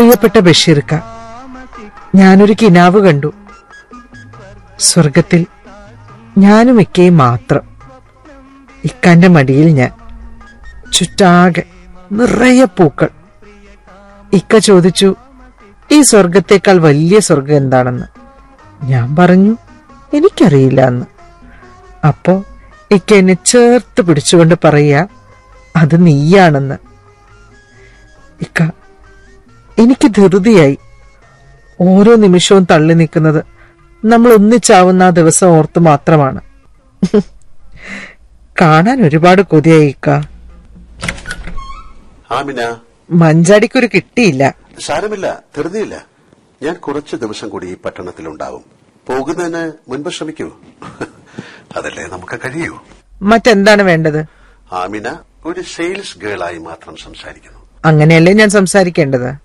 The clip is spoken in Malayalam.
പ്രിയപ്പെട്ട ബഷീർക്ക, ഞാനൊരു കിനാവ് കണ്ടു. സ്വർഗത്തിൽ ഞാനും ഇക്കയും മാത്രം. ഇക്കാന്റെ മടിയിൽ ഞാൻ, ചുറ്റാകെ നിറയെ പൂക്കൾ. ഇക്ക ചോദിച്ചു, ഈ സ്വർഗത്തേക്കാൾ വലിയ സ്വർഗം എന്താണെന്ന്. ഞാൻ പറഞ്ഞു, എനിക്കറിയില്ല എന്ന്. അപ്പോ ഇക്ക എന്നെ ചേർത്ത് പിടിച്ചുകൊണ്ട് പറയാ, അത് നീയാണെന്ന്. ഇക്ക, എനിക്ക് ധൃതിയായി. ഓരോ നിമിഷവും തള്ളി നിൽക്കുന്നത് നമ്മൾ ഒന്നിച്ചാവുന്ന ആ ദിവസം ഓർത്ത് മാത്രമാണ്. കാണാൻ ഒരുപാട് കൊതിയായി ഇക്ക. മഞ്ചാടിക്കൊരു കിട്ടിയില്ല. സാരമില്ല, ധൃതിയില്ല. ഞാൻ കുറച്ച് ദിവസം കൂടി ഈ പട്ടണത്തിലുണ്ടാവും. പോകുന്നതിന് മുൻപ് ശ്രമിക്കൂ. അതല്ലേ നമുക്ക് കഴിയൂ. മറ്റെന്താണ് വേണ്ടത്? ആമിന ഒരു സെയിൽസ് ഗേളായി മാത്രം സംസാരിക്കുന്നു. അങ്ങനെയല്ലേ ഞാൻ സംസാരിക്കേണ്ടത്?